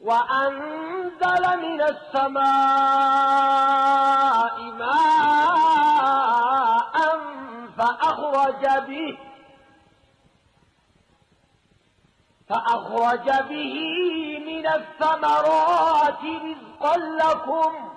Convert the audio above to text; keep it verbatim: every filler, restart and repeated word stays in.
وأنزل من السماء ماء فأخرج به فأخرج به من الثمرات رزقا لكم